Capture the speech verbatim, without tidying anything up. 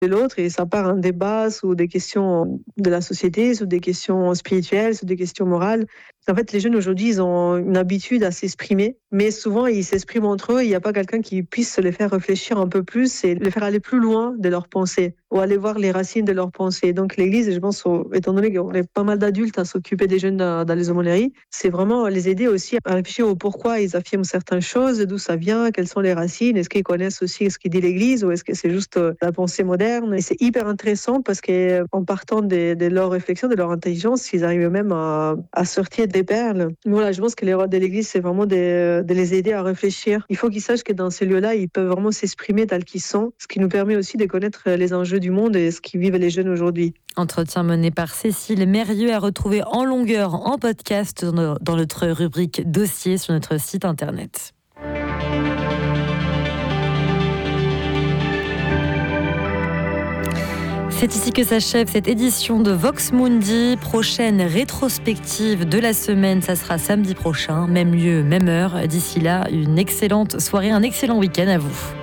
de l'autre et ça part un débat sur des questions de la société, sur des questions spirituelles, sur des questions morales. En fait, les jeunes aujourd'hui, ils ont une habitude à s'exprimer, mais souvent, ils s'expriment entre eux. Il n'y a pas quelqu'un qui puisse les faire réfléchir un peu plus et les faire aller plus loin de leurs pensées ou aller voir les racines de leurs pensées. Donc, l'Église, je pense, étant donné qu'on est pas mal d'adultes à s'occuper des jeunes dans, dans les aumôneries, c'est vraiment les aider aussi à réfléchir au pourquoi ils affirment certaines choses, d'où ça vient, quelles sont les racines, est-ce qu'ils connaissent aussi ce qu'il dit l'Église ou est-ce que c'est juste la pensée moderne. Et c'est hyper intéressant parce qu'en partant de, de leur réflexion, de leur intelligence, ils arrivent même à, à sortir des perles. Voilà, je pense que les rôles de l'Église, c'est vraiment de, de les aider à réfléchir. Il faut qu'ils sachent que dans ces lieux-là, ils peuvent vraiment s'exprimer tels qu'ils sont, ce qui nous permet aussi de connaître les enjeux du monde et ce qu'ils vivent les jeunes aujourd'hui. Entretien mené par Cécile Mérieux à retrouver en longueur en podcast dans notre rubrique dossier sur notre site internet. C'est ici que s'achève cette édition de Vox Mundi. Prochaine rétrospective de la semaine, ça sera samedi prochain, même lieu, même heure. D'ici là, une excellente soirée, un excellent week-end à vous.